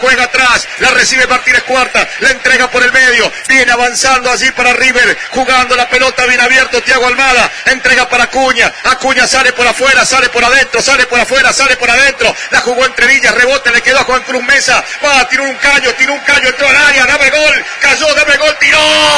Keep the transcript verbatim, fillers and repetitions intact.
Juega atrás, la recibe Martínez Cuarta, la entrega por el medio, viene avanzando allí para River, jugando la pelota bien abierto, Thiago Almada, entrega para Acuña, Acuña sale por afuera, sale por adentro, sale por afuera, sale por adentro, la jugó entre Villas, rebote, le quedó a Juan Cruz Mesa, va, tiró un caño, tiró un caño, entró al área, dame gol, cayó, dame gol, tiró.